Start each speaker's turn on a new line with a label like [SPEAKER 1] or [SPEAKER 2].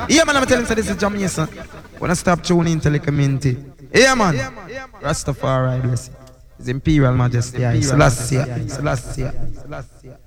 [SPEAKER 1] Yeah, man, I'm telling you, this is Jamaican. Wanna stop tuning into the community. Yeah, man. Rastafari, bless. His Imperial Majesty, Selassie.